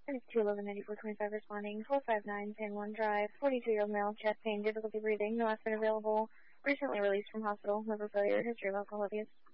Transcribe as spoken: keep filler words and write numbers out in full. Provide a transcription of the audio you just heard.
two eleven ninety-four twenty-five responding, four five nine ten one Drive, forty-two-year-old male, chest pain, difficulty breathing, no aspirin available, recently released from hospital, liver failure, history of alcohol abuse.